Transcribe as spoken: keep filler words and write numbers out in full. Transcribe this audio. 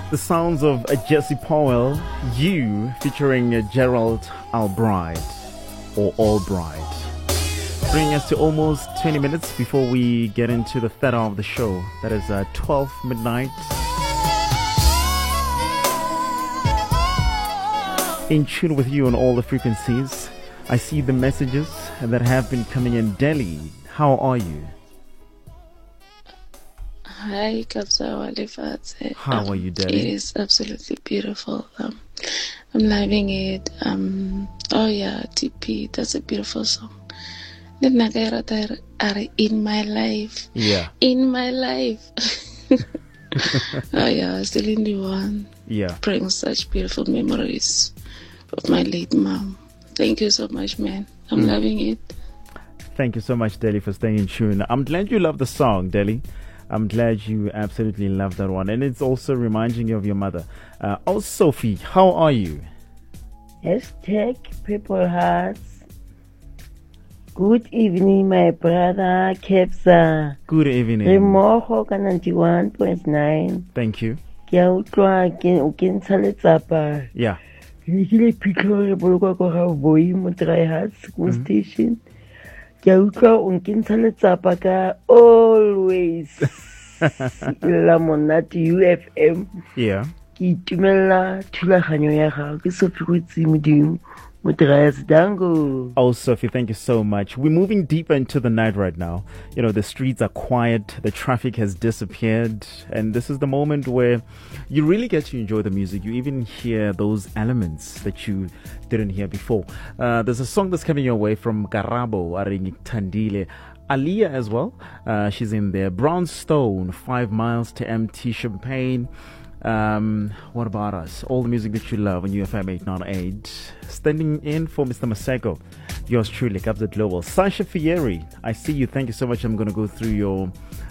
The sounds of uh, Jesse Powell, You, featuring uh, Gerald Albright, or Albright. Bringing us to almost twenty minutes before we get into the third hour of the show. That is uh, twelve midnight. In tune with you on all the frequencies. I see the messages that have been coming in. Delhi, how are you? Hi, Kabza Walifatse. How um, are you, Delhi? It is absolutely beautiful. Um, I'm loving it. Um, oh yeah, T P, that's a beautiful song. In my life. Yeah. In my life. Oh yeah, Celine Dion. Yeah. Brings such beautiful memories of my late mom. Thank you so much, man. I'm mm. loving it. Thank you so much, Delhi, for staying in tune. I'm glad you love the song, Delhi. I'm glad you absolutely love that one. And it's also reminding you of your mother. Uh, oh, Sophie, how are you? Hashtag People Hearts. Good evening, my brother, Kepsa. Good evening. Remoho ka ninety-one point nine. Thank you. Ke a utlwa ke o kentsha letsapa. Yeah. Ke ne ke le phitlho re bolokwa ko ga Voi mo Dry Hearts go station. Ke a utlwa o nkentsha letsapa ka always la monate U F M. Yeah. Ke itumella thulaganyo ya gago ke Sophie go itse modimo. Oh, Sophie, thank you so much. We're moving deeper into the night right now. You know, the streets are quiet, the traffic has disappeared, and this is the moment where you really get to enjoy the music. You even hear those elements that you didn't hear before. Uh, there's a song that's coming your way from Karabo, Aringik Tandile. Aliyah as well. Uh, she's in there. Brownstone, Five Miles to Empty Champagne. Um, what about us? All the music that you love on U F M eight ninety-eight. Standing in for Mister Maseko. Yours truly, Kabza Global. Sasha Fieri, I see you. Thank you so much. I'm going to go through your